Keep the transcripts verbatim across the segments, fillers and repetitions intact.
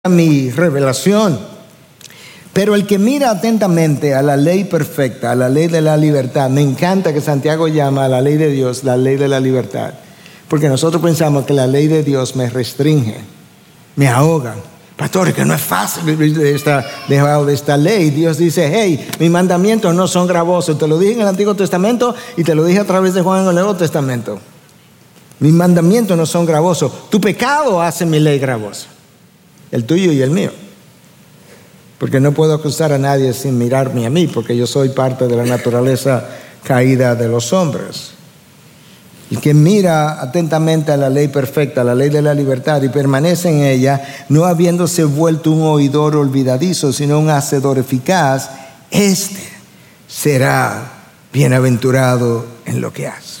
mi revelación. Pero el que mira atentamente a la ley perfecta, a la ley de la libertad, me encanta que Santiago llama a la ley de Dios la ley de la libertad, porque nosotros pensamos que la ley de Dios me restringe, me ahoga. Pastor, que no es fácil vivir de esta, debajo de esta ley. Dios dice, hey, mis mandamientos no son gravosos. Te lo dije en el Antiguo Testamento y te lo dije a través de Juan en el Nuevo Testamento. Mis mandamientos no son gravosos. Tu pecado hace mi ley gravosa, el tuyo y el mío. Porque no puedo acusar a nadie sin mirarme a mí, porque yo soy parte de la naturaleza caída de los hombres. El que mira atentamente a la ley perfecta, a la ley de la libertad, y permanece en ella, no habiéndose vuelto un oidor olvidadizo, sino un hacedor eficaz, este será bienaventurado en lo que hace.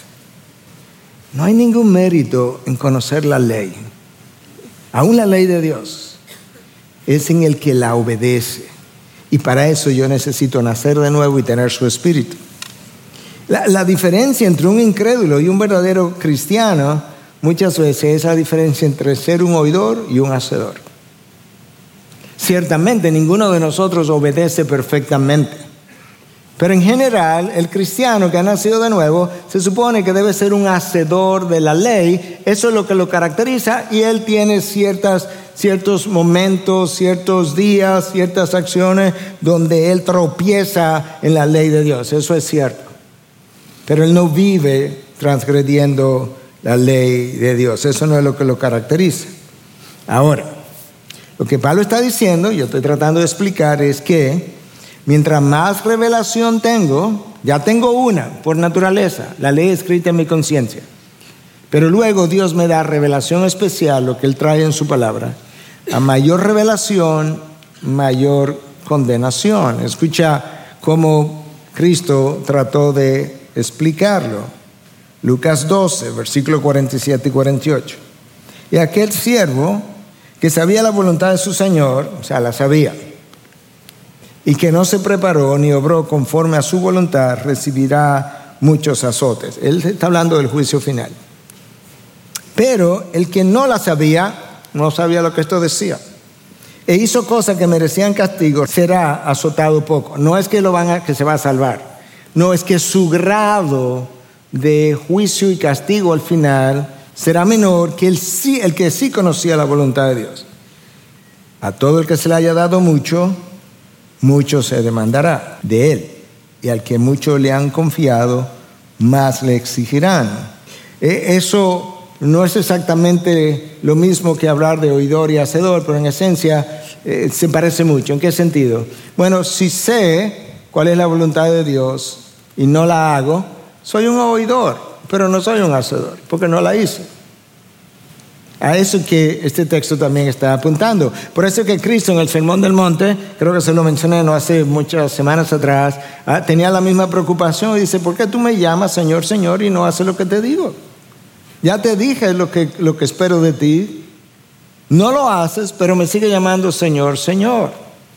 No hay ningún mérito en conocer la ley, aún la ley de Dios. Es en el que la obedece. Y para eso yo necesito nacer de nuevo y tener su espíritu. La, la diferencia entre un incrédulo y un verdadero cristiano muchas veces es la diferencia entre ser un oidor y un hacedor. Ciertamente ninguno de nosotros obedece perfectamente. Pero en general, el cristiano que ha nacido de nuevo se supone que debe ser un hacedor de la ley. Eso es lo que lo caracteriza, y él tiene ciertas, ciertos momentos, ciertos días, ciertas acciones donde él tropieza en la ley de Dios. Eso es cierto. Pero él no vive transgrediendo la ley de Dios. Eso no es lo que lo caracteriza. Ahora, lo que Pablo está diciendo, yo estoy tratando de explicar, es que mientras más revelación tengo, ya tengo una por naturaleza, la ley escrita en mi conciencia. Pero luego Dios me da revelación especial, lo que Él trae en su palabra. A mayor revelación, mayor condenación. Escucha cómo Cristo trató de explicarlo. Lucas doce, versículos cuarenta y siete y cuarenta y ocho. Y aquel siervo que sabía la voluntad de su Señor, o sea, la sabía, y que no se preparó ni obró conforme a su voluntad, recibirá muchos azotes. Él está hablando del juicio final. Pero el que no la sabía, no sabía lo que esto decía, e hizo cosas que merecían castigo, será azotado poco. No es que lo van a, que se va a salvar, no, es que su grado de juicio y castigo al final será menor que el, sí, el que sí conocía la voluntad de Dios. A todo el que se le haya dado mucho, mucho se demandará de él, y al que mucho le han confiado, más le exigirán. Eso no es exactamente lo mismo que hablar de oidor y hacedor, pero en esencia eh, se parece mucho. ¿En qué sentido? Bueno, si sé cuál es la voluntad de Dios y no la hago, soy un oidor, pero no soy un hacedor, porque no la hice. A eso que este texto también está apuntando. Por eso que Cristo en el Sermón del Monte, creo que se lo mencioné no hace muchas semanas atrás, ah, tenía la misma preocupación y dice, ¿por qué tú me llamas Señor, Señor y no haces lo que te digo? Ya te dije lo que, lo que espero de ti. No lo haces, pero me sigue llamando Señor, Señor.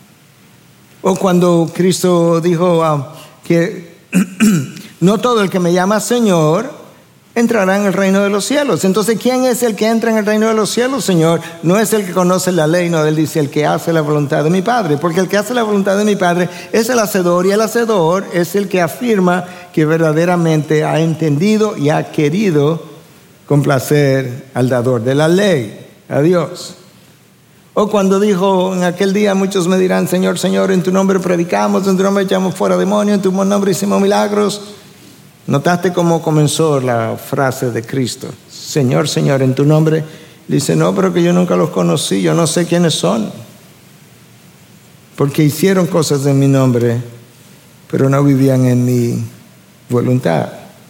O cuando Cristo dijo uh, que no todo el que me llama Señor entrará en el reino de los cielos. Entonces, ¿quién es el que entra en el reino de los cielos, Señor? No es el que conoce la ley, no, Él dice el que hace la voluntad de mi Padre. Porque el que hace la voluntad de mi Padre es el hacedor, y el hacedor es el que afirma que verdaderamente ha entendido y ha querido complacer al dador de la ley, a Dios. O cuando dijo en aquel día, muchos me dirán, Señor, Señor, en tu nombre predicamos, en tu nombre echamos fuera demonios, en tu nombre hicimos milagros. ¿Notaste cómo comenzó la frase de Cristo? Señor, Señor, en tu nombre. Dice, no, pero que yo nunca los conocí, yo no sé quiénes son. Porque hicieron cosas en mi nombre, pero no vivían en mi voluntad.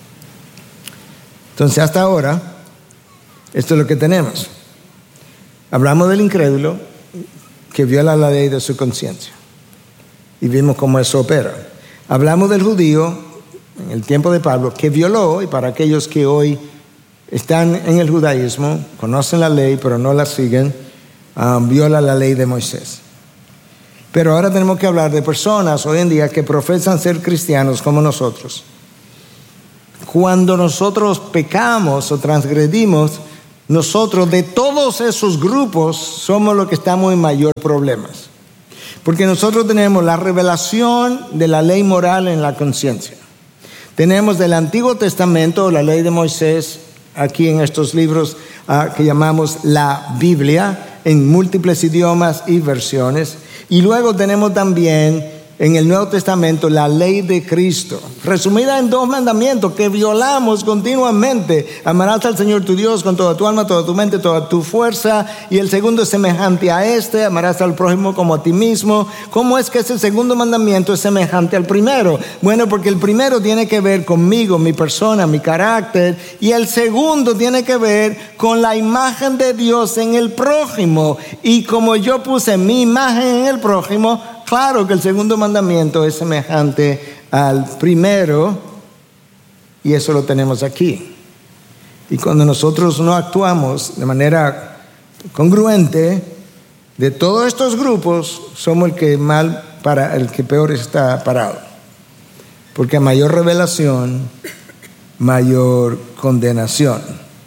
Entonces, hasta ahora, esto es lo que tenemos. Hablamos del incrédulo que viola la ley de su conciencia. Y vimos cómo eso opera. Hablamos del judío en el tiempo de Pablo, que violó, y para aquellos que hoy están en el judaísmo, conocen la ley pero no la siguen, um, viola la ley de Moisés. Pero ahora tenemos que hablar de personas hoy en día que profesan ser cristianos como nosotros. Cuando nosotros pecamos o transgredimos, nosotros de todos esos grupos somos los que estamos en mayor problemas. Porque nosotros tenemos la revelación de la ley moral en la conciencia. Tenemos del Antiguo Testamento, la ley de Moisés, aquí en estos libros uh, que llamamos la Biblia, en múltiples idiomas y versiones. Y luego tenemos también en el Nuevo Testamento la ley de Cristo, resumida en dos mandamientos que violamos continuamente. Amarás al Señor tu Dios con toda tu alma, toda tu mente, toda tu fuerza. Y el segundo es semejante a este: amarás al prójimo como a ti mismo. ¿Cómo es que ese segundo mandamiento es semejante al primero? Bueno, porque el primero tiene que ver conmigo, mi persona, mi carácter. Y el segundo tiene que ver con la imagen de Dios en el prójimo. Y como yo puse mi imagen en el prójimo, claro que el segundo mandamiento es semejante al primero, y eso lo tenemos aquí. Y cuando nosotros no actuamos de manera congruente, de todos estos grupos somos el que mal para el que peor está parado, porque a mayor revelación, mayor condenación.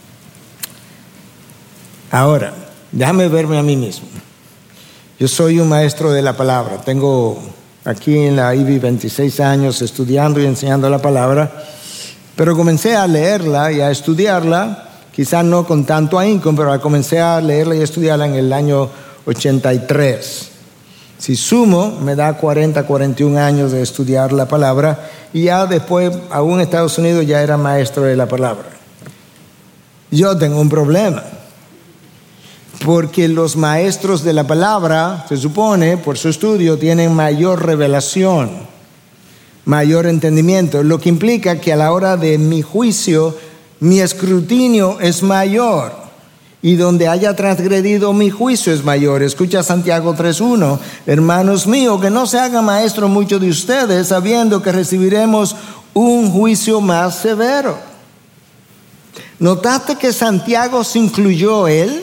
Ahora, déjame verme a mí mismo. Yo soy un maestro de la palabra. Tengo aquí en la I B I veintiséis años estudiando y enseñando la palabra, pero comencé a leerla y a estudiarla, quizás no con tanto ahínco, pero comencé a leerla y a estudiarla en el año ochenta y tres. Si sumo, me da cuarenta, cuarenta y un años de estudiar la palabra, y ya después, aún en Estados Unidos, ya era maestro de la palabra. Yo tengo un problema. Porque los maestros de la palabra, se supone, por su estudio, tienen mayor revelación, mayor entendimiento, lo que implica que a la hora de mi juicio, mi escrutinio es mayor, y donde haya transgredido mi juicio es mayor. Escucha Santiago tres uno: hermanos míos, que no se haga maestro muchos de ustedes, sabiendo que recibiremos un juicio más severo. ¿Notaste que Santiago se incluyó él?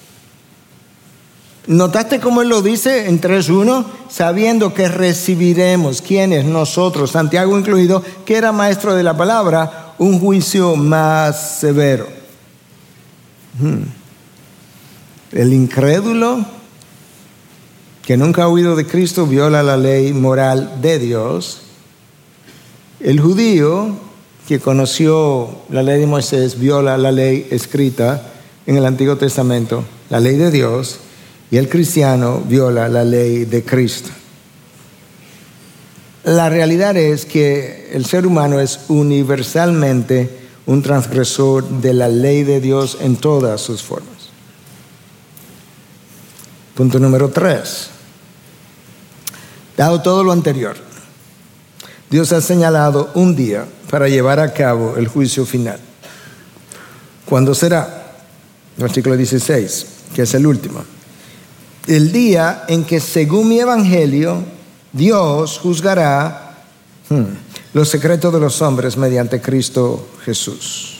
¿Notaste cómo él lo dice en tres uno? Sabiendo que recibiremos, ¿quiénes? Nosotros, Santiago incluido, que era maestro de la palabra, un juicio más severo. Hmm. El incrédulo que nunca ha oído de Cristo viola la ley moral de Dios. El judío que conoció la ley de Moisés viola la ley escrita en el Antiguo Testamento, la ley de Dios. Y el cristiano viola la ley de Cristo. La realidad es que el ser humano es universalmente un transgresor de la ley de Dios en todas sus formas. Punto número tres. Dado todo lo anterior, Dios ha señalado un día para llevar a cabo el juicio final. ¿Cuándo será? Versículo dieciséis, que es el último. El día en que, según mi evangelio, Dios juzgará hmm, los secretos de los hombres mediante Cristo Jesús.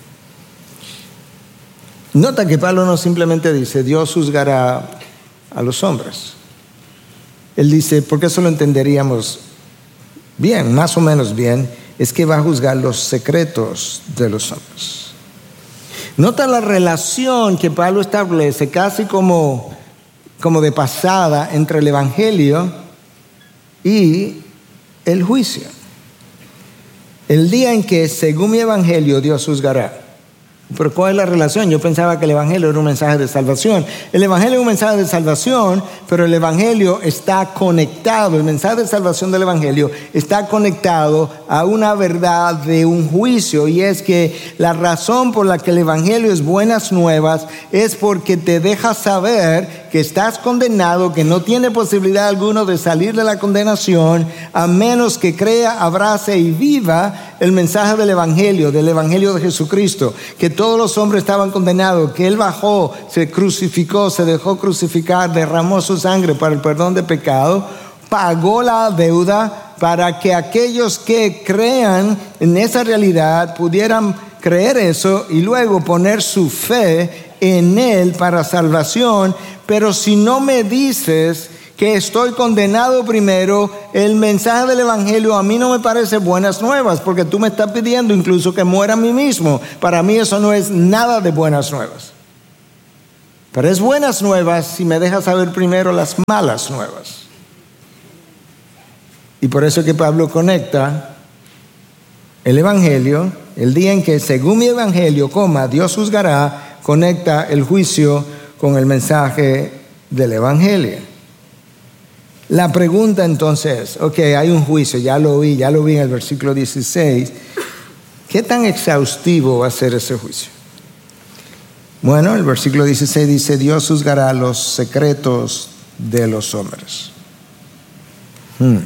Nota que Pablo no simplemente dice Dios juzgará a los hombres. Él dice, porque eso lo entenderíamos bien, más o menos bien, es que va a juzgar los secretos de los hombres. Nota la relación que Pablo establece casi como... como de pasada entre el evangelio y el juicio. El día en que, según mi evangelio, Dios juzgará. Pero ¿cuál es la relación? Yo pensaba que el evangelio era un mensaje de salvación. El evangelio es un mensaje de salvación, pero el evangelio está conectado, el mensaje de salvación del evangelio está conectado a una verdad de un juicio, y es que la razón por la que el evangelio es buenas nuevas es porque te deja saber que estás condenado, que no tiene posibilidad alguna de salir de la condenación a menos que crea, abrace y viva el mensaje del evangelio, del evangelio de Jesucristo, que todos los hombres estaban condenados, que Él bajó, se crucificó, se dejó crucificar, derramó su sangre para el perdón de pecado, pagó la deuda para que aquellos que crean en esa realidad pudieran creer eso y luego poner su fe en Él para salvación. Pero si no me dices que estoy condenado primero, el mensaje del evangelio a mí no me parece buenas nuevas, porque tú me estás pidiendo incluso que muera a mí mismo. Para mí eso no es nada de buenas nuevas. Pero es buenas nuevas si me dejas saber primero las malas nuevas. Y por eso que Pablo conecta el evangelio, el día en que según mi evangelio, coma, Dios juzgará, conecta el juicio con el mensaje del evangelio. La pregunta entonces es, ok, hay un juicio, ya lo vi, ya lo vi en el versículo dieciséis. ¿Qué tan exhaustivo va a ser ese juicio? Bueno, el versículo dieciséis dice, Dios juzgará los secretos de los hombres. Hmm.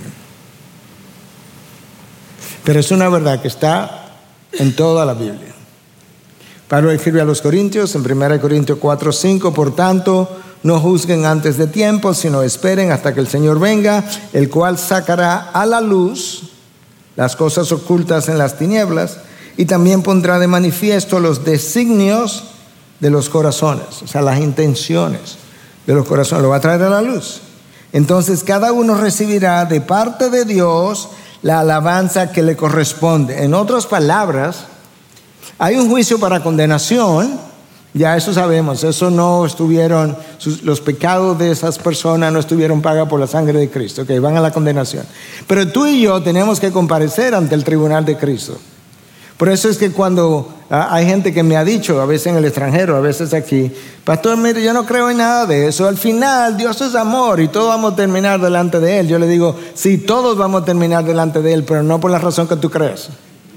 Pero es una verdad que está en toda la Biblia. Pablo escribe a los Corintios en primera Corintios cuatro, cinco, por tanto, no juzguen antes de tiempo, sino esperen hasta que el Señor venga, el cual sacará a la luz las cosas ocultas en las tinieblas y también pondrá de manifiesto los designios de los corazones, o sea, las intenciones de los corazones, lo va a traer a la luz. Entonces cada uno recibirá de parte de Dios la alabanza que le corresponde. En otras palabras, hay un juicio para condenación, ya eso sabemos, eso no estuvieron, sus, los pecados de esas personas no estuvieron pagados por la sangre de Cristo, que van a la condenación. Pero tú y yo tenemos que comparecer ante el tribunal de Cristo. Por eso es que cuando ah, hay gente que me ha dicho, a veces en el extranjero, a veces aquí, pastor, mire, yo no creo en nada de eso. Al final, Dios es amor y todos vamos a terminar delante de Él. Yo le digo, sí, todos vamos a terminar delante de Él, pero no por la razón que tú crees,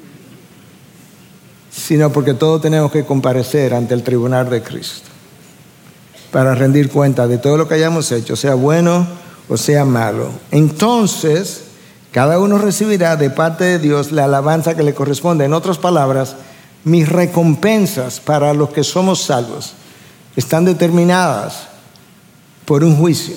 sino porque todos tenemos que comparecer ante el tribunal de Cristo para rendir cuenta de todo lo que hayamos hecho, sea bueno o sea malo. Entonces, cada uno recibirá de parte de Dios la alabanza que le corresponde. En otras palabras, mis recompensas para los que somos salvos están determinadas por un juicio.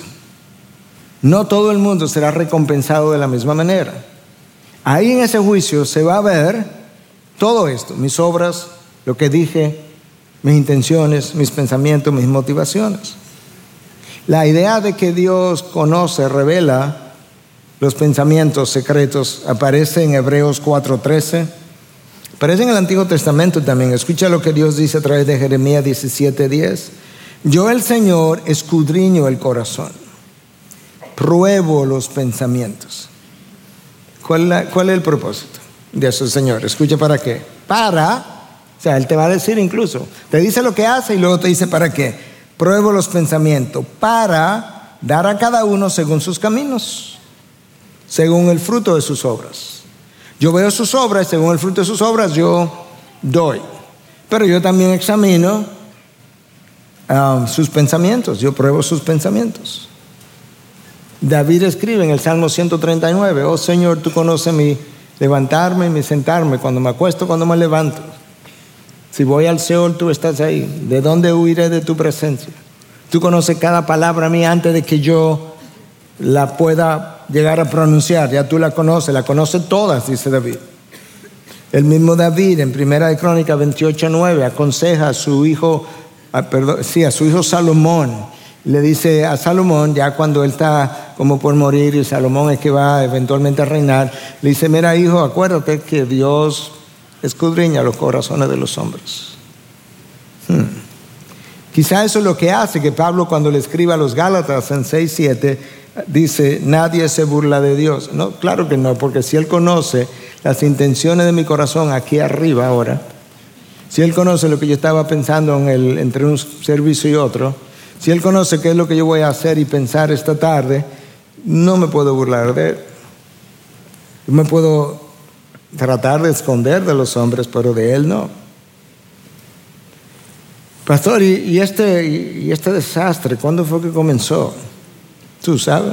No todo el mundo será recompensado de la misma manera. Ahí en ese juicio se va a ver todo esto, mis obras, lo que dije, mis intenciones, mis pensamientos, mis motivaciones. La idea de que Dios conoce, revela los pensamientos secretos aparece en Hebreos cuatro trece. Aparece en el Antiguo Testamento también. Escucha lo que Dios dice a través de Jeremías diecisiete diez. Yo, el Señor, escudriño el corazón, pruebo los pensamientos. ¿Cuál es, la, cuál es el propósito de eso, Señor? Escucha, ¿para qué? Para, o sea, Él te va a decir incluso, te dice lo que hace y luego te dice ¿para qué? Pruebo los pensamientos, para dar a cada uno según sus caminos, según el fruto de sus obras. Yo veo sus obras, según el fruto de sus obras yo doy. Pero yo también examino um, sus pensamientos, yo pruebo sus pensamientos. David escribe en el Salmo ciento treinta y nueve, oh Señor, tú conoces mi levantarme y mi sentarme, cuando me acuesto, cuando me levanto. Si voy al Seol, tú estás ahí. ¿De dónde huiré de tu presencia? Tú conoces cada palabra mía antes de que yo la pueda llegar a pronunciar. Ya tú la conoces, la conoces todas, dice David. El mismo David en Primera de Crónicas veintiocho nueve aconseja a su hijo, a, perdón, sí, a su hijo Salomón. Le dice a Salomón, ya cuando él está como por morir y Salomón es que va eventualmente a reinar, le dice, mira hijo, acuérdate que Dios escudriña los corazones de los hombres. Hmm. Quizá eso es lo que hace que Pablo, cuando le escribe a los Gálatas en seis siete, dice, nadie se burla de Dios. No, claro que no, porque si Él conoce las intenciones de mi corazón aquí arriba ahora, si Él conoce lo que yo estaba pensando en el, entre un servicio y otro, si Él conoce qué es lo que yo voy a hacer y pensar esta tarde, no me puedo burlar de Él. Yo me puedo tratar de esconder de los hombres, pero de Él no. Pastor, ¿y, y, este, y este desastre cuándo fue que comenzó? Tú sabes.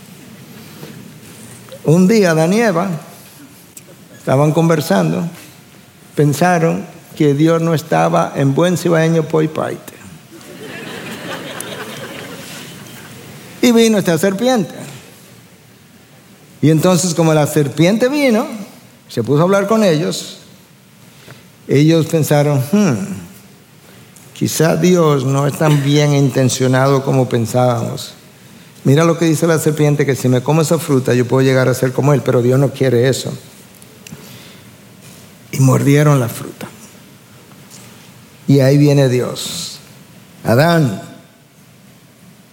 Un día Adán y Eva estaban conversando, pensaron que Dios no estaba en buen cibaeño por paite. Y vino esta serpiente. Y entonces, como la serpiente vino, se puso a hablar con ellos, ellos pensaron, hmm, quizá Dios no es tan bien intencionado como pensábamos. Mira lo que dice la serpiente, que si me como esa fruta yo puedo llegar a ser como Él, pero Dios no quiere eso. Y mordieron la fruta. Y ahí viene Dios. Adán,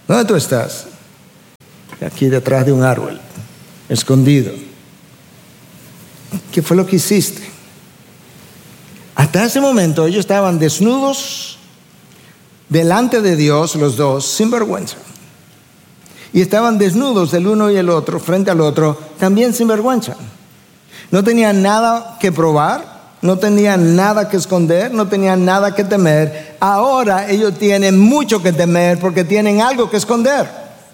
¿Dónde tú estás? Aquí detrás de un árbol, escondido. ¿Qué fue lo que hiciste? Hasta ese momento ellos estaban desnudos delante de Dios, los dos, sin vergüenza. Y estaban desnudos el uno y el otro, frente al otro, también sin vergüenza. No tenían nada que probar. No tenían nada que esconder, no tenían nada que temer. Ahora ellos tienen mucho que temer porque tienen algo que esconder.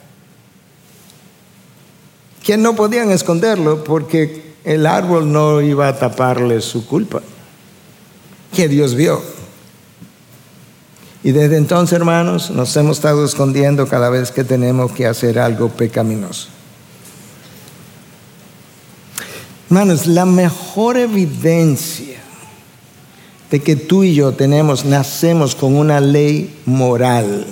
Que no podían esconderlo porque el árbol no iba a taparle su culpa, que Dios vio. Y desde entonces, hermanos, nos hemos estado escondiendo cada vez que tenemos que hacer algo pecaminoso. Hermanos, la mejor evidencia de que tú y yo tenemos, nacemos con una ley moral,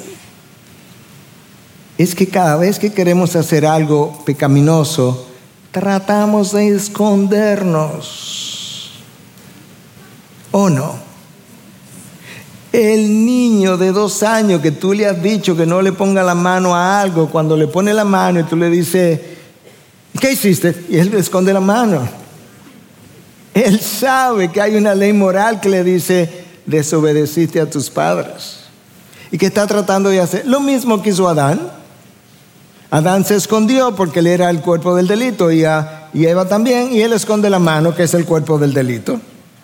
es que cada vez que queremos hacer algo pecaminoso, tratamos de escondernos. ¿O no? El niño de dos años que tú le has dicho que no le ponga la mano a algo, cuando le pone la mano y tú le dices, ¿qué hiciste? Y él le esconde la mano. Él sabe que hay una ley moral que le dice, desobedeciste a tus padres. ¿Y qué está tratando de hacer? Lo mismo que hizo Adán. Adán se escondió porque él era el cuerpo del delito, y, a, y Eva también, y él esconde la mano, que es el cuerpo del delito.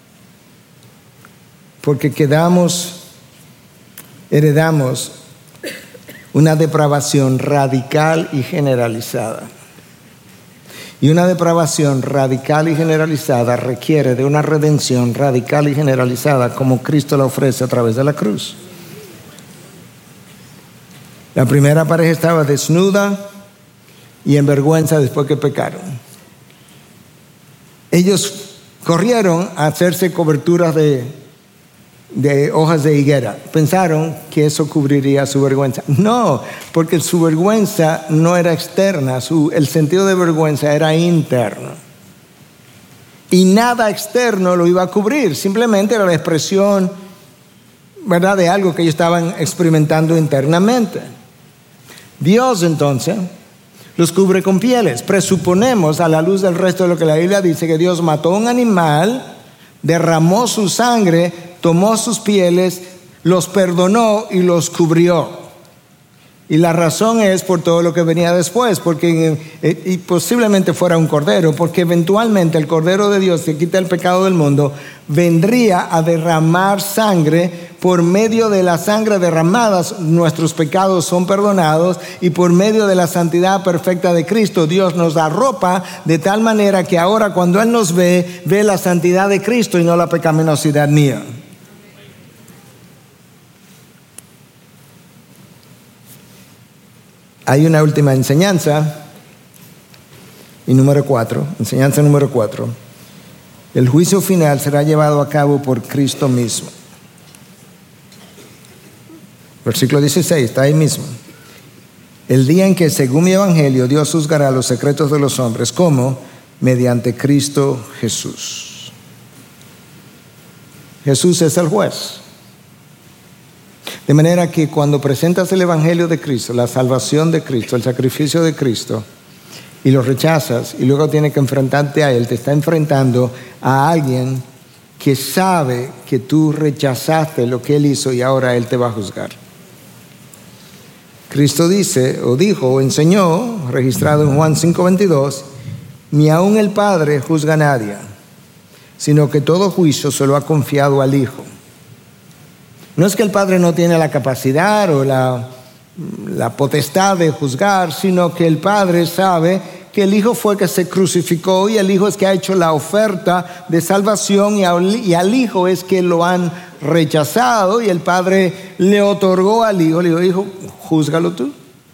Porque quedamos, heredamos una depravación radical y generalizada. Y una depravación radical y generalizada requiere de una redención radical y generalizada como Cristo la ofrece a través de la cruz. La primera pareja estaba desnuda y en vergüenza después que pecaron. Ellos corrieron a hacerse coberturas de, de hojas de higuera. Pensaron que eso cubriría su vergüenza. No, porque su vergüenza no era externa, su, el sentido de vergüenza era interno. Y nada externo lo iba a cubrir, simplemente era la expresión, ¿verdad?, de algo que ellos estaban experimentando internamente. Dios entonces los cubre con pieles. Presuponemos, a la luz del resto de lo que la Biblia dice, que Dios mató a un animal, derramó su sangre, tomó sus pieles, los perdonó y los cubrió. Y la razón es por todo lo que venía después, porque eh, y posiblemente fuera un cordero, porque eventualmente el Cordero de Dios que quita el pecado del mundo vendría a derramar sangre. Por medio de la sangre derramada nuestros pecados son perdonados, y por medio de la santidad perfecta de Cristo Dios nos arropa de tal manera que ahora cuando Él nos ve, ve la santidad de Cristo y no la pecaminosidad mía. Hay una última enseñanza, y número cuatro, enseñanza número cuatro. El juicio final será llevado a cabo por Cristo mismo. Versículo dieciséis, está ahí mismo. El día en que, según mi evangelio, Dios juzgará los secretos de los hombres, ¿cómo? Mediante Cristo Jesús. Jesús es el juez. De manera que cuando presentas el evangelio de Cristo, la salvación de Cristo, el sacrificio de Cristo, y lo rechazas y luego tienes que enfrentarte a Él, te está enfrentando a alguien que sabe que tú rechazaste lo que Él hizo y ahora Él te va a juzgar. Cristo dice, o dijo, o enseñó, registrado en Juan cinco veintidós, ni aun el Padre juzga a nadie, sino que todo juicio se lo ha confiado al Hijo. No es que el Padre no tiene la capacidad o la, la potestad de juzgar, sino que el Padre sabe que el Hijo fue que se crucificó, y el Hijo es que ha hecho la oferta de salvación, y al, y al Hijo es que lo han rechazado, y el Padre le otorgó al Hijo, le dijo, Hijo, júzgalo tú.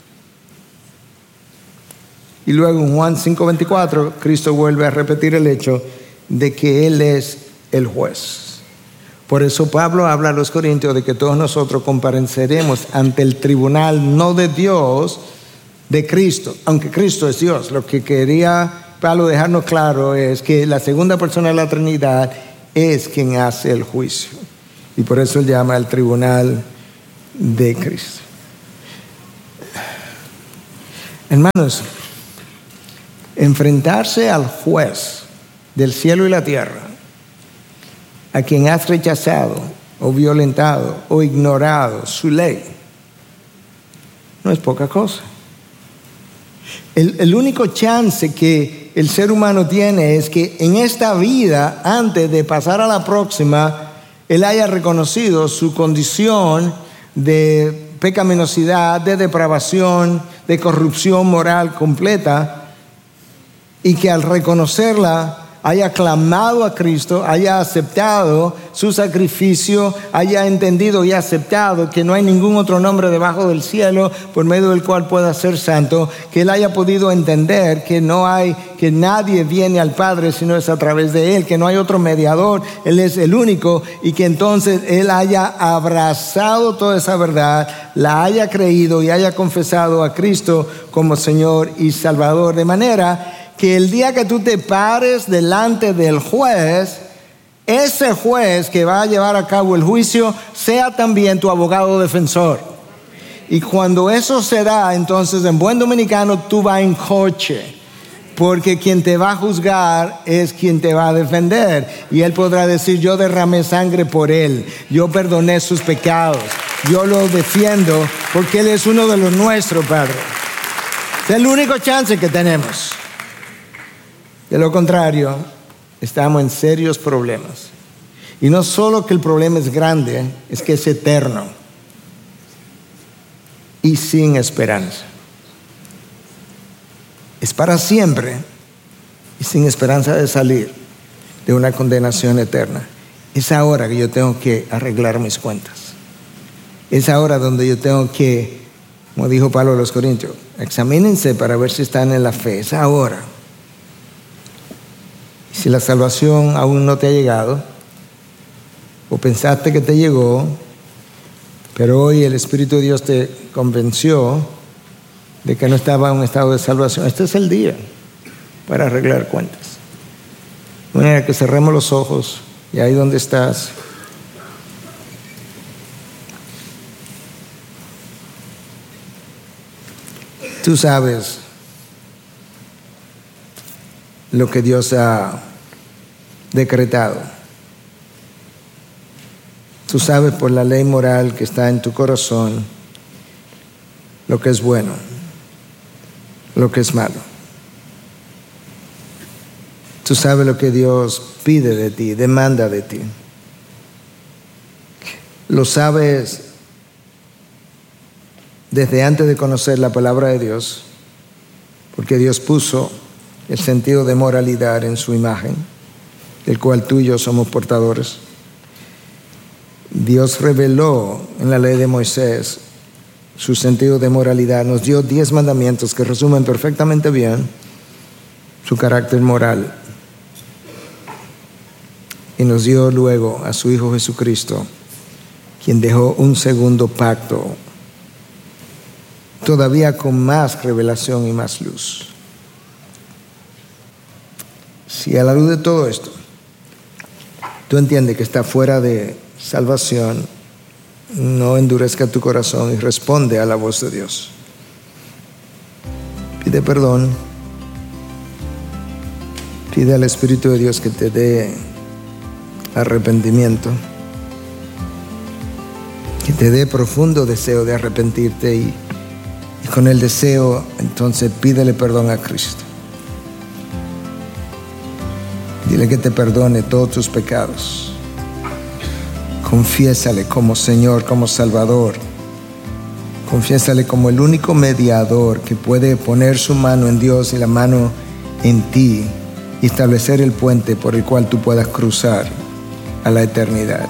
Y luego en Juan cinco veinticuatro, Cristo vuelve a repetir el hecho de que Él es el juez. Por eso Pablo habla a los corintios de que todos nosotros compareceremos ante el tribunal, no de Dios, de Cristo, aunque Cristo es Dios. Lo que quería Pablo dejarnos claro es que la segunda persona de la Trinidad es quien hace el juicio, y por eso él llama el tribunal de Cristo. Hermanos, enfrentarse al juez del cielo y la tierra, a quien has rechazado o violentado o ignorado su ley, no es poca cosa. El, el único chance que el ser humano tiene es que en esta vida, antes de pasar a la próxima, él haya reconocido su condición de pecaminosidad, de depravación, de corrupción moral completa, y que al reconocerla haya clamado a Cristo, haya aceptado su sacrificio, haya entendido y aceptado que no hay ningún otro nombre debajo del cielo por medio del cual pueda ser santo, que él haya podido entender que no hay, que nadie viene al Padre sino es a través de él, que no hay otro mediador, él es el único, y que entonces él haya abrazado toda esa verdad, la haya creído y haya confesado a Cristo como Señor y Salvador, de manera que el día que tú te pares delante del juez, ese juez que va a llevar a cabo el juicio sea también tu abogado defensor. Y cuando eso se da, entonces en buen dominicano tú vas en coche, porque quien te va a juzgar es quien te va a defender, y él podrá decir: yo derramé sangre por él, yo perdoné sus pecados, yo lo defiendo porque él es uno de los nuestros, Padre. Es el único chance que tenemos. De lo contrario, estamos en serios problemas. Y no solo que el problema es grande, es que es eterno y sin esperanza. Es para siempre y sin esperanza de salir de una condenación eterna. Es ahora que yo tengo que arreglar mis cuentas. Es ahora donde yo tengo que, como dijo Pablo a los Corintios, examínense para ver si están en la fe. Es ahora. Si la salvación aún no te ha llegado, o pensaste que te llegó, pero hoy el Espíritu de Dios te convenció de que no estaba en un estado de salvación, este es el día para arreglar cuentas. De manera que cerremos los ojos, y ahí donde estás, tú sabes lo que Dios ha decretado. Tú sabes por la ley moral que está en tu corazón lo que es bueno, lo que es malo. Tú sabes lo que Dios pide de ti, demanda de ti. Lo sabes desde antes de conocer la palabra de Dios, porque Dios puso el sentido de moralidad en su imagen, del cual tú y yo somos portadores. Dios reveló en la ley de Moisés su sentido de moralidad, nos dio diez mandamientos que resumen perfectamente bien su carácter moral, y nos dio luego a su Hijo Jesucristo, quien dejó un segundo pacto, todavía con más revelación y más luz. Si a la luz de todo esto tú entiendes que está fuera de salvación, no endurezca tu corazón y responde a la voz de Dios. Pide perdón, pide al Espíritu de Dios que te dé arrepentimiento, que te dé profundo deseo de arrepentirte, y, y con el deseo entonces pídele perdón a Cristo. Dile que te perdone todos tus pecados. Confiésale como Señor, como Salvador. Confiésale como el único mediador que puede poner su mano en Dios y la mano en ti y establecer el puente por el cual tú puedas cruzar a la eternidad.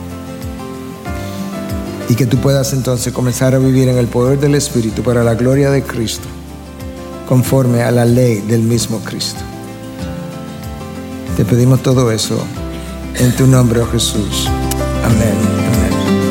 Y que tú puedas entonces comenzar a vivir en el poder del Espíritu para la gloria de Cristo, conforme a la ley del mismo Cristo. Te pedimos todo eso en tu nombre, oh Jesús. Amén. Amén.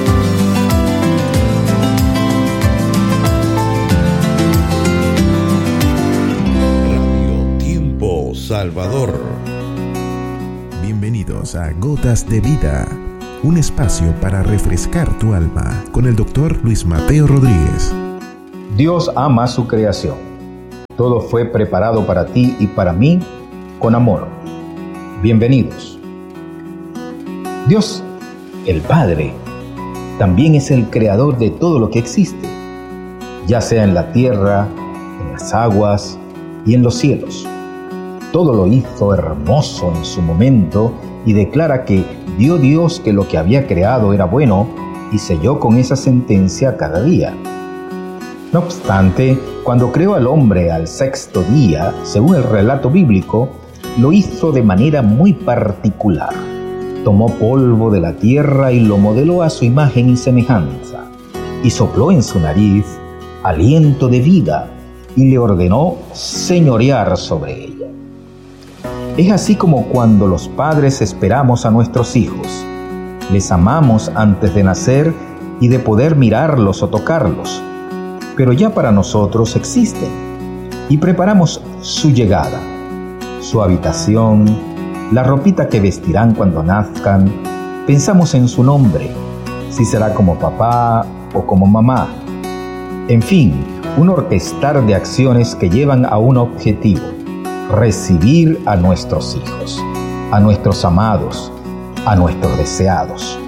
Radio Tiempo Salvador. Bienvenidos a Gotas de Vida, un espacio para refrescar tu alma con el doctor Luis Mateo Rodríguez. Dios ama su creación. Todo fue preparado para ti y para mí con amor. Bienvenidos. Dios, el Padre, también es el creador de todo lo que existe, ya sea en la tierra, en las aguas y en los cielos. Todo lo hizo hermoso en su momento y declara que vio Dios que lo que había creado era bueno y selló con esa sentencia cada día. No obstante, cuando creó al hombre al sexto día, según el relato bíblico, lo hizo de manera muy particular. Tomó polvo de la tierra y lo modeló a su imagen y semejanza, y sopló en su nariz aliento de vida, y le ordenó señorear sobre ella. Es así como cuando los padres esperamos a nuestros hijos. Les amamos antes de nacer y de poder mirarlos o tocarlos, pero ya para nosotros existen, y preparamos su llegada, su habitación, la ropita que vestirán cuando nazcan. Pensamos en su nombre, si será como papá o como mamá. En fin, un orquestar de acciones que llevan a un objetivo: recibir a nuestros hijos, a nuestros amados, a nuestros deseados.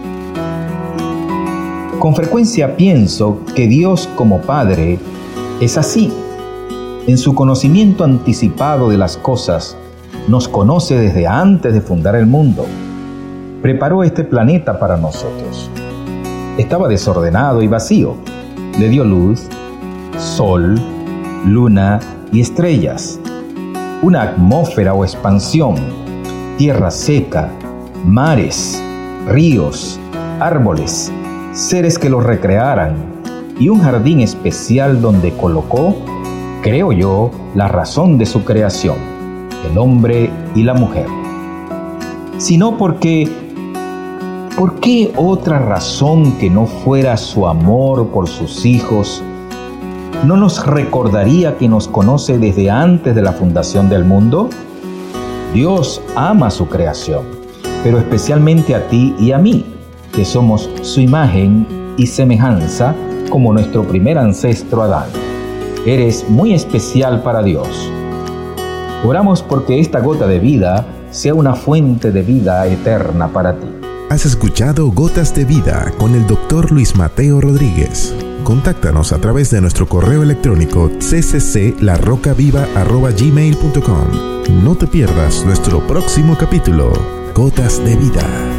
Con frecuencia pienso que Dios como Padre es así. En su conocimiento anticipado de las cosas, nos conoce desde antes de fundar el mundo. Preparó este planeta para nosotros. Estaba desordenado y vacío. Le dio luz, sol, luna y estrellas, una atmósfera o expansión, tierra seca, mares, ríos, árboles, seres que los recrearan, y un jardín especial donde colocó, creo yo, la razón de su creación, el hombre y la mujer. Sino porque, ¿por qué otra razón que no fuera su amor por sus hijos no nos recordaría que nos conoce desde antes de la fundación del mundo? Dios ama su creación, pero especialmente a ti y a mí, que somos su imagen y semejanza, como nuestro primer ancestro Adán. Eres muy especial para Dios. Oramos porque esta gota de vida sea una fuente de vida eterna para ti. Has escuchado Gotas de Vida con el doctor Luis Mateo Rodríguez. Contáctanos a través de nuestro correo electrónico c c c la roca viva arroba gmail punto com. No te pierdas nuestro próximo capítulo, Gotas de Vida.